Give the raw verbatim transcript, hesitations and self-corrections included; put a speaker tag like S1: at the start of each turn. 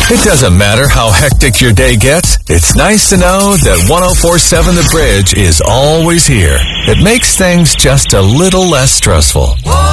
S1: It doesn't matter how hectic your day gets. It's nice to know that one oh four point seven The Bridge is always here. It makes things just a little less stressful.